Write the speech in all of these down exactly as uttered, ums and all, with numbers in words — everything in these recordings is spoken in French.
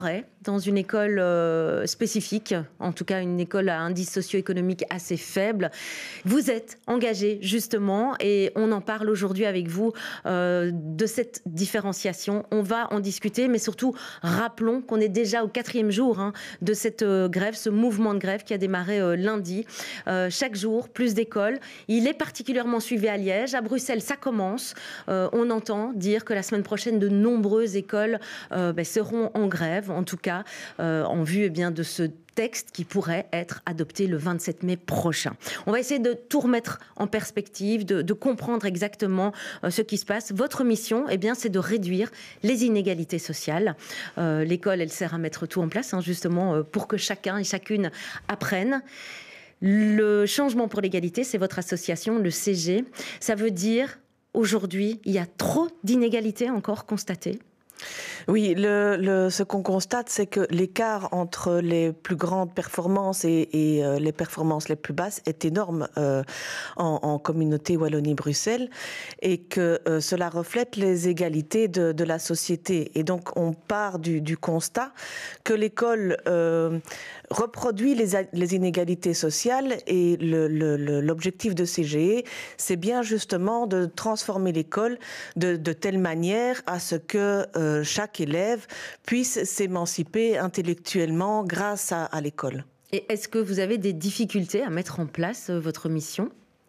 dans une école euh, spécifique, en tout cas une école à indice socio-économique assez faible. Vous êtes engagé justement et on en parle aujourd'hui avec vous euh, de cette différenciation. On va en discuter, mais surtout rappelons qu'on est déjà au quatrième jour hein, de cette euh, grève, ce mouvement de grève qui a démarré euh, lundi. Euh, chaque jour, plus d'écoles. Il est particulièrement suivi à Liège. À Bruxelles, ça commence. Euh, on entend dire que la semaine prochaine, de nombreuses écoles euh, ben, seront en grève. En tout cas, euh, en vue eh bien, de ce texte qui pourrait être adopté le vingt-sept mai prochain. On va essayer de tout remettre en perspective, de, de comprendre exactement euh, ce qui se passe. Votre mission, eh bien, c'est de réduire les inégalités sociales. Euh, l'école, elle sert à mettre tout en place, hein, justement, euh, pour que chacun et chacune apprenne. Le changement pour l'égalité, c'est votre association, le C G. Ça veut dire, aujourd'hui, il y a trop d'inégalités encore constatées ? Oui, le, le, ce qu'on constate, c'est que l'écart entre les plus grandes performances et, et euh, les performances les plus basses est énorme euh, en, en communauté Wallonie-Bruxelles et que euh, cela reflète les égalités de, de la société. Et donc, on part du, du constat que l'école euh, reproduit les, les inégalités sociales et le, le, le, l'objectif de C G E, c'est bien justement de transformer l'école de, de telle manière à ce que euh, chaque élève puisse s'émanciper intellectuellement grâce à, à l'école. Et est-ce que vous avez des difficultés à mettre en place euh, votre mission ?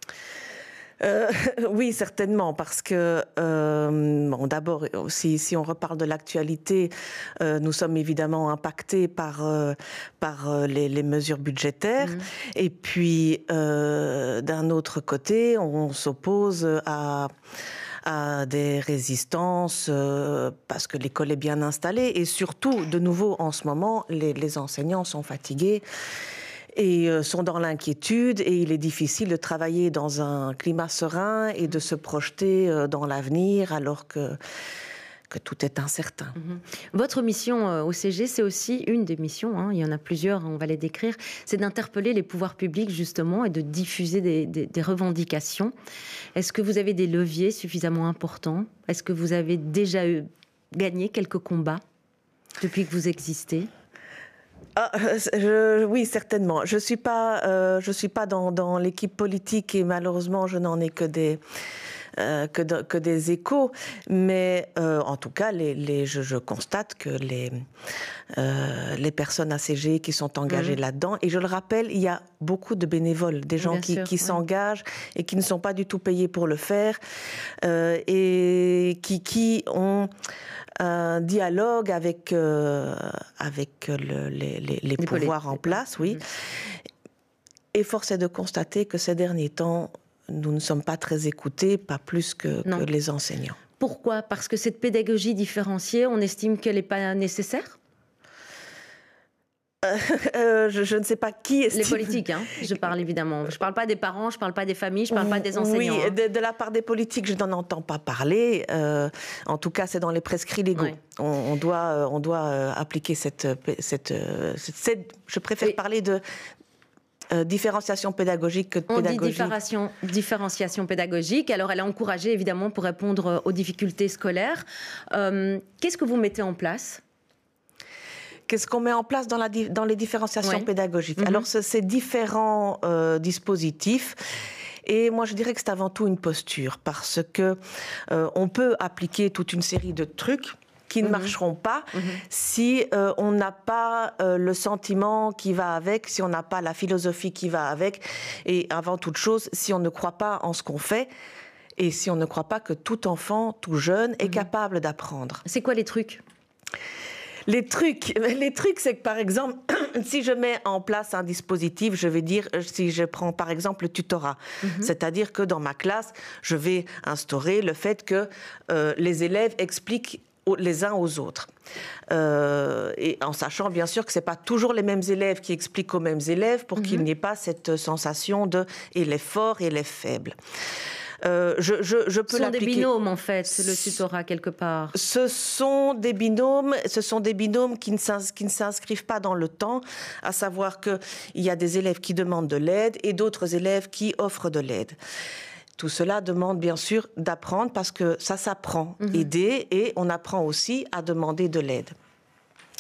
Euh, oui, certainement, parce que euh, bon, d'abord, si, si on reparle de l'actualité, euh, nous sommes évidemment impactés par euh, par euh, les, les mesures budgétaires, mmh. et puis euh, d'un autre côté, on s'oppose à à des résistances euh, parce que l'école est bien installée et surtout, de nouveau, en ce moment, les, les enseignants sont fatigués et euh, sont dans l'inquiétude et il est difficile de travailler dans un climat serein et de se projeter euh, dans l'avenir alors que que tout est incertain. Mmh. Votre mission euh, au C G, c'est aussi une des missions, hein, il y en a plusieurs, on va les décrire, c'est d'interpeller les pouvoirs publics justement et de diffuser des, des, des revendications. Est-ce que vous avez des leviers suffisamment importants ? Est-ce que vous avez déjà eu, gagné quelques combats depuis que vous existez ? Ah, je, oui, certainement. Je suis pas, euh, je suis pas dans, dans l'équipe politique et malheureusement, je n'en ai que des euh, que, de, que des échos. Mais euh, en tout cas, les, les, je, je constate que les euh, les personnes A C G qui sont engagées mmh. là-dedans. Et je le rappelle, il y a beaucoup de bénévoles, des gens Bien qui, sûr, qui oui. s'engagent et qui ne sont pas du tout payés pour le faire euh, et qui qui ont un dialogue avec euh, avec le, les, les, les pouvoirs en place, oui. Et force est de constater que ces derniers temps, nous ne sommes pas très écoutés, pas plus que, que les enseignants. Pourquoi ? Parce que cette pédagogie différenciée, on estime qu'elle n'est pas nécessaire ? Euh, euh, je, je ne sais pas qui estime... Les politiques, hein, je parle évidemment. Je ne parle pas des parents, je ne parle pas des familles, je ne parle pas des enseignants. Oui, hein. de, de la part des politiques, je n'en entends pas parler. Euh, en tout cas, c'est dans les prescrits légaux. Oui. On, on doit, on doit appliquer cette... cette, cette, cette je préfère oui. parler de... Euh, différenciation pédagogique que de On pédagogie. On dit différenciation, différenciation pédagogique. Alors, elle est encouragée, évidemment, pour répondre aux difficultés scolaires. Euh, qu'est-ce que vous mettez en place ? Qu'est-ce qu'on met en place dans, la, dans les différenciations oui. pédagogiques ? mm-hmm. Alors, c'est, c'est différents euh, dispositifs. Et moi, je dirais que c'est avant tout une posture, parce que euh, on peut appliquer toute une série de trucs qui ne mmh. marcheront pas mmh. si euh, on n'a pas euh, le sentiment qui va avec, si on n'a pas la philosophie qui va avec, et avant toute chose, si on ne croit pas en ce qu'on fait, et si on ne croit pas que tout enfant, tout jeune, mmh. est capable d'apprendre. C'est quoi les trucs ? Les trucs, les trucs, c'est que par exemple, si je mets en place un dispositif, je vais dire, si je prends par exemple le tutorat, mmh. c'est-à-dire que dans ma classe, je vais instaurer le fait que euh, les élèves expliquent les uns aux autres. Euh, et en sachant bien sûr que c'est pas toujours les mêmes élèves qui expliquent aux mêmes élèves pour mmh. qu'il n'y ait pas cette sensation de élève fort et élève faible. Euh, je, je, je peux ce sont l'appliquer. des binômes en fait, le tutorat quelque part. Ce sont des binômes, ce sont des binômes qui ne, s'ins, qui ne s'inscrivent pas dans le temps, à savoir qu'il y a des élèves qui demandent de l'aide et d'autres élèves qui offrent de l'aide. Tout cela demande bien sûr d'apprendre parce que ça s'apprend, mmh. aider, et on apprend aussi à demander de l'aide.